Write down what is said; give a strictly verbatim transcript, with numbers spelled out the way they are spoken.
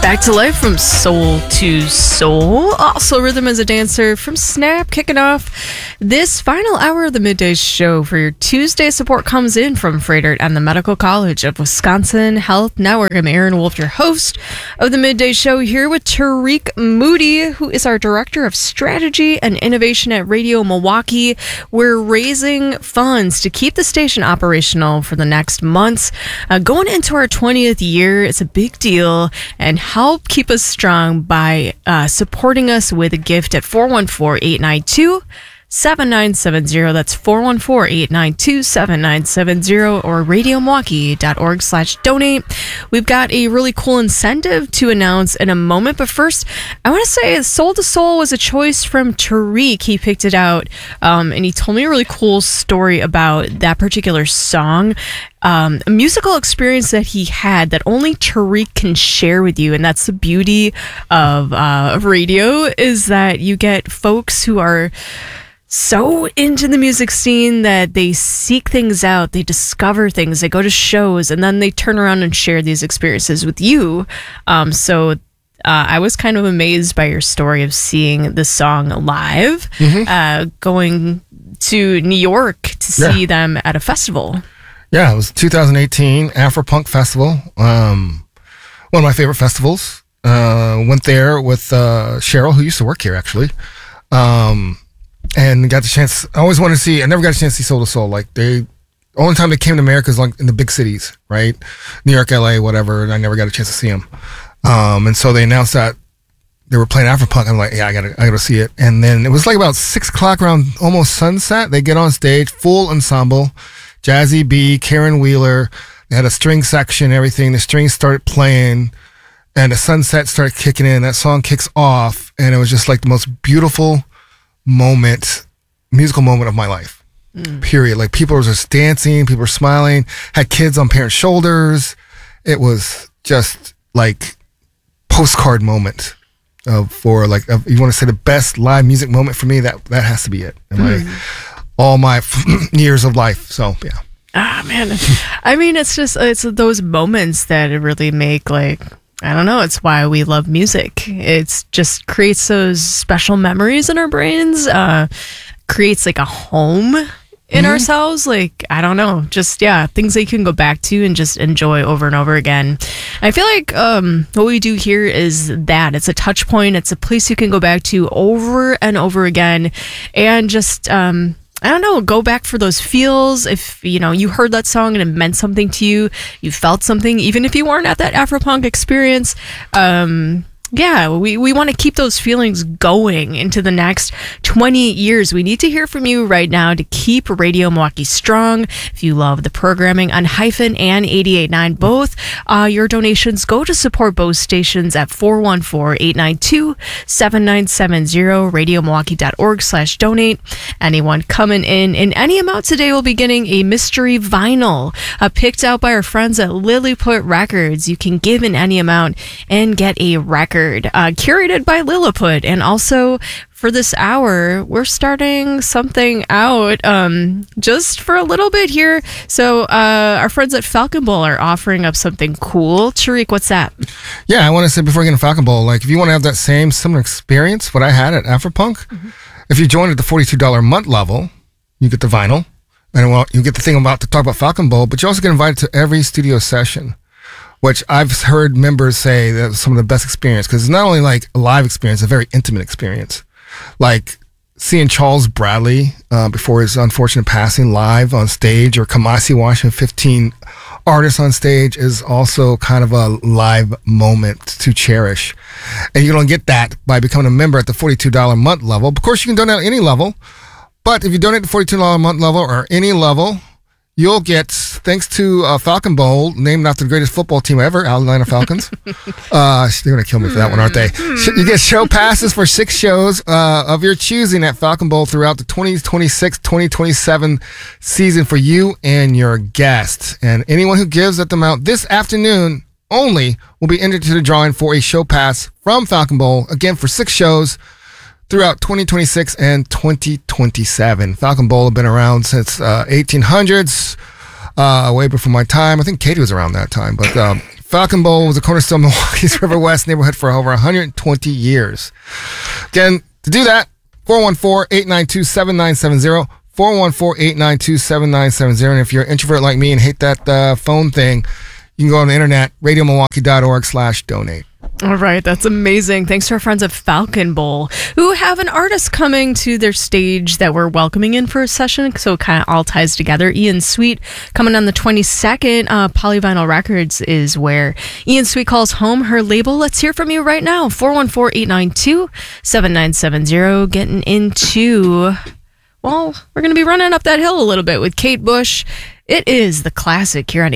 Back to Life from Soul to Soul. Also, Rhythm as a Dancer from Snap, kicking off this final hour of the Midday Show for your Tuesday. Support comes in from Froedtert and the Medical College of Wisconsin Health Network. I'm Erin Wolf, your host of the Midday Show, here with Tariq Moody, who is our Director of Strategy and Innovation at Radio Milwaukee. We're raising funds to keep the station operational for the next months. Uh, going into our twentieth year, it's a big deal, and help keep us strong by uh, supporting us with a gift at four one four, eight nine two, seven nine seven zero. That's four one four, eight nine two, seven nine seven zero or radio milwaukee dot org slash donate. We've got a really cool incentive to announce in a moment, but first, I want to say Soul to Soul was a choice from Tariq. He picked it out, um, and he told me a really cool story about that particular song. Um, a musical experience that he had that only Tariq can share with you, and that's the beauty of uh, radio, is that you get folks who are so into the music scene that they seek things out, they discover things, they go to shows, and then they turn around and share these experiences with you. Um, so uh, I was kind of amazed by your story of seeing the song live, mm-hmm. uh, going to New York to see yeah. them at a festival. Yeah, it was two thousand eighteen Afropunk Festival, um, one of my favorite festivals. Uh, went there with uh, Cheryl, who used to work here, actually. Um, and got the chance, I always wanted to see, I never got a chance to see Soul to Soul. Like, they, the only time they came to America is like in the big cities, right? New York, L A, whatever, and I never got a chance to see them. Um, and so they announced that they were playing Afropunk. I'm like, yeah, I gotta, I gotta see it. And then it was like about six o'clock around almost sunset. They get on stage, full ensemble. Jazzy B, Karen Wheeler, they had a string section, everything. The strings started playing, and the sunset started kicking in. That song kicks off, and it was just like the most beautiful moment, musical moment of my life, mm. period. Like, people were just dancing, people were smiling, had kids on parents' shoulders. It was just like postcard moment of, for like, of, you want to say the best live music moment for me, that, that has to be it. And mm. my, all my years of life. So, yeah. Ah, man. I mean, it's just, it's those moments that really make, like, I don't know, it's why we love music. It's just creates those special memories in our brains, uh, creates like a home in mm-hmm. ourselves. Like, I don't know, just, yeah, things that you can go back to and just enjoy over and over again. I feel like um, what we do here is that it's a touch point. It's a place you can go back to over and over again and just, um, I don't know, go back for those feels. If, you know, you heard that song and it meant something to you, you felt something, even if you weren't at that Afropunk experience, um, yeah, we, we want to keep those feelings going into the next twenty years. We need to hear from you right now to keep Radio Milwaukee strong. If you love the programming on Hyphen and eighty-eight point nine, both, uh, your donations go to support both stations at four one four, eight nine two, seven nine seven zero, radio milwaukee dot org slash donate. Anyone coming in in any amount today will be getting a mystery vinyl uh, picked out by our friends at Lilliput Records. You can give in any amount and get a record. Uh, curated by Lilliput. And also for this hour, we're starting something out um, just for a little bit here. So uh, our friends at Falcon Bowl are offering up something cool. Tariq, what's that? Yeah, I want to say before we get into Falcon Bowl, like, if you want to have that same similar experience, what I had at Afropunk, mm-hmm. if you join at the forty-two dollars a month level, you get the vinyl, and well, you get the thing about to talk about Falcon Bowl, but you also get invited to every studio session, which I've heard members say that was some of the best experience, because it's not only like a live experience, a very intimate experience. Like seeing Charles Bradley uh, before his unfortunate passing live on stage, or Kamasi Washington, fifteen artists on stage, is also kind of a live moment to cherish. And you don't get that by becoming a member at the forty-two dollars a month level. Of course, you can donate at any level, but if you donate at the forty-two dollars a month level or any level, you'll get, thanks to uh, Falcon Bowl, named after the greatest football team ever, Atlanta Falcons. uh, they're going to kill me for that one, aren't they? You get show passes for six shows uh, of your choosing at Falcon Bowl throughout the twenty twenty-six twenty twenty-seven season for you and your guests. And anyone who gives at the amount this afternoon only will be entered to the drawing for a show pass from Falcon Bowl, again, for six shows throughout twenty twenty-six and twenty twenty-seven. Falcon Bowl have been around since uh, eighteen hundreds, uh, way before my time. I think Katie was around that time. But um, Falcon Bowl was a cornerstone of Milwaukee's River West neighborhood for over one hundred twenty years. Again, to do that, four one four, eight nine two, seven nine seven zero, four one four, eight nine two, seven nine seven zero. And if you're an introvert like me and hate that uh, phone thing, you can go on the internet, radio milwaukee dot org slash donate. All right, that's amazing. Thanks to our friends at Falcon Bowl, who have an artist coming to their stage that we're welcoming in for a session, so it kind of all ties together. Ian Sweet coming on the twenty-second. Uh, Polyvinyl Records is where Ian Sweet calls home, her label. Let's hear from you right now. four one four, eight nine two, seven nine seven zero. Getting into, well, we're going to be running up that hill a little bit with Kate Bush. It is the classic here on